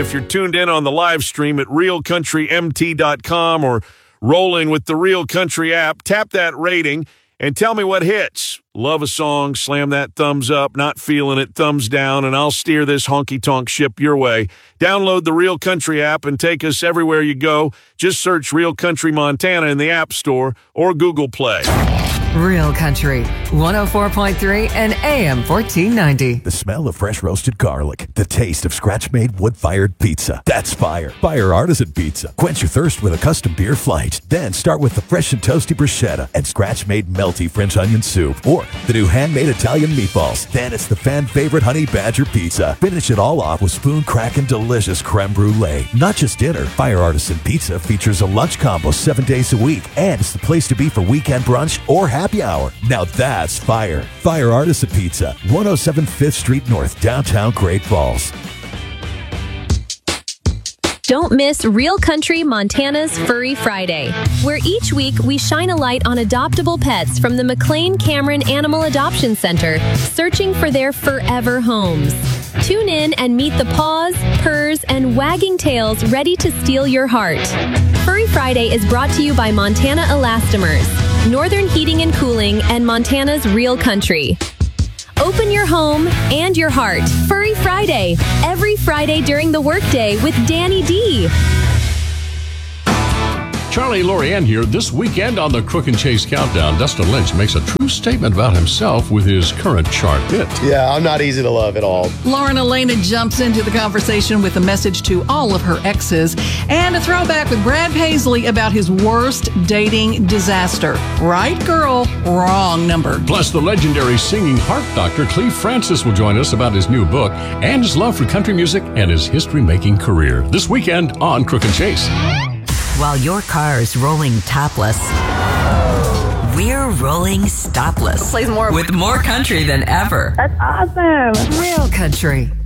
if you're tuned in on the live stream at realcountrymt.com or rolling with the Real Country app. Tap that rating and tell me what hits. Love a song, slam that thumbs up. Not feeling it, thumbs down, and I'll steer this honky-tonk ship your way. Download the Real Country app and take us everywhere you go. Just search Real Country Montana in the App Store or Google Play. Real Country, 104.3 and AM 1490. The smell of fresh roasted garlic. The taste of scratch-made wood-fired pizza. That's Fire. Fire Artisan Pizza. Quench your thirst with a custom beer flight. Then start with the fresh and toasty bruschetta and scratch-made melty French onion soup. Or the new handmade Italian meatballs. Then it's the fan-favorite Honey Badger Pizza. Finish it all off with spoon-cracking delicious creme brulee. Not just dinner. Fire Artisan Pizza features a lunch combo 7 days a week. And it's the place to be for weekend brunch or happy hour. Now that's Fire. Fire Artisan Pizza, 107 5th Street North, downtown Great Falls. Don't miss Real Country Montana's Furry Friday, where each week we shine a light on adoptable pets from the McLean Cameron Animal Adoption Center, searching for their forever homes. Tune in and meet the paws, purrs, and wagging tails ready to steal your heart. Furry Friday is brought to you by Montana Elastomers, Northern Heating and Cooling, and Montana's Real Country. Open your home and your heart. Furry Friday, every Friday during the workday with Danny D. Charlie Lorianne here. This weekend on the Crook and Chase Countdown, Dustin Lynch makes a true statement about himself with his current chart hit. Yeah, I'm not easy to love at all. Lauren Elena jumps into the conversation with a message to all of her exes and a throwback with Brad Paisley about his worst dating disaster. Right girl, wrong number. Plus, the legendary singing heart doctor Cleve Francis will join us about his new book and his love for country music and his history-making career. This weekend on Crook and Chase. While your car's rolling topless, we're rolling stopless. Plays more with more country than ever. That's awesome. Real Country.